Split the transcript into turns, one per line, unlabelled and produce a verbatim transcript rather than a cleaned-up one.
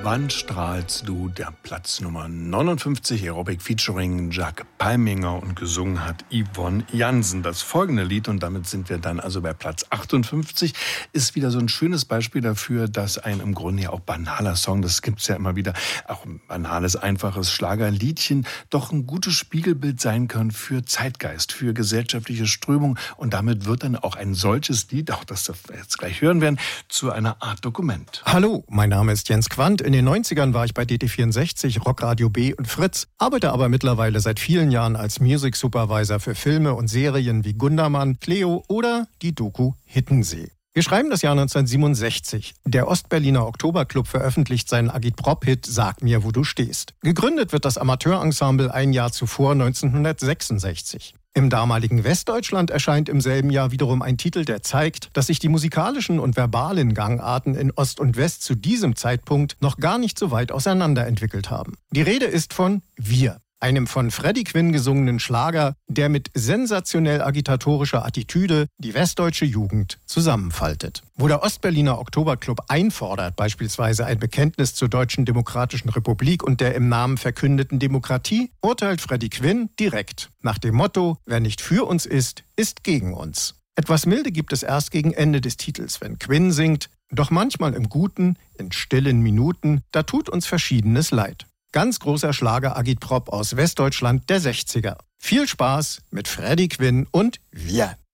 Wann strahlst du? Der Platz Nummer neunundfünfzig, Aerobic featuring Jack Palminger, und gesungen hat Yvonne Jansen. Das folgende Lied, und damit sind wir dann also bei Platz achtundfünfzig, ist wieder so ein schönes Beispiel dafür, dass ein im Grunde ja auch banaler Song, das gibt's ja immer wieder, auch ein banales, einfaches Schlagerliedchen, doch ein gutes Spiegelbild sein kann für Zeitgeist, für gesellschaftliche Strömung, und damit wird dann auch ein solches Lied, auch das wir jetzt gleich hören werden, zu einer Art Dokument.
Hallo, mein Name ist Jens Quandt. In den neunzigern war ich bei D T vierundsechzig, Rockradio B und Fritz, arbeite aber mittlerweile seit vielen Jahren als Music Supervisor für Filme und Serien wie Gundermann, Cleo oder die Doku Hittensee. Wir schreiben das Jahr neunzehnhundertsiebenundsechzig. Der Ostberliner Oktoberclub veröffentlicht seinen Agitprop-Hit Sag mir, wo du stehst. Gegründet wird das Amateurensemble ein Jahr zuvor, neunzehnhundertsechsundsechzig. Im damaligen Westdeutschland erscheint im selben Jahr wiederum ein Titel, der zeigt, dass sich die musikalischen und verbalen Gangarten in Ost und West zu diesem Zeitpunkt noch gar nicht so weit auseinander entwickelt haben. Die Rede ist von Wir, einem von Freddie Quinn gesungenen Schlager, der mit sensationell agitatorischer Attitüde die westdeutsche Jugend zusammenfaltet. Wo der Ostberliner Oktoberclub einfordert, beispielsweise ein Bekenntnis zur Deutschen Demokratischen Republik und der im Namen verkündeten Demokratie, urteilt Freddie Quinn direkt nach dem Motto: Wer nicht für uns ist, ist gegen uns. Etwas Milde gibt es erst gegen Ende des Titels, wenn Quinn singt: Doch manchmal im Guten, in stillen Minuten, da tut uns Verschiedenes leid. Ganz großer Schlager-Agitprop aus Westdeutschland der sechziger. Viel Spaß mit Freddie Quinn und Wir.